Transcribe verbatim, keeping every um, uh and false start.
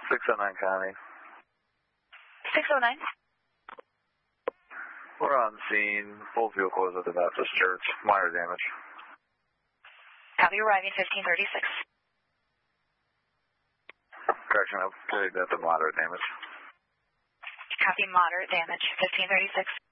six oh nine County. six oh nine. We're on scene. Full vehicle is at the Baptist Church. Minor damage. Copy, arriving fifteen thirty-six. Correction, I'll take that to moderate damage. Copy, moderate damage, fifteen thirty-six.